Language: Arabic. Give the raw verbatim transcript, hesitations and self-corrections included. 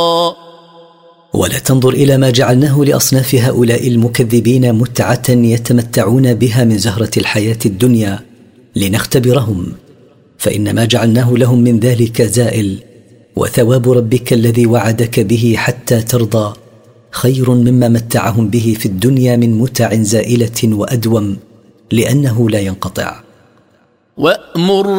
ولا تنظر إلى ما جعلناه لأصناف هؤلاء المكذبين متعة يتمتعون بها من زهرة الحياة الدنيا لنختبرهم، فإن ما جعلناه لهم من ذلك زائل، وثواب ربك الذي وعدك به حتى ترضى خير مما متعهم به في الدنيا من متع زائلة وأدوم، لأنه لا ينقطع. وأمر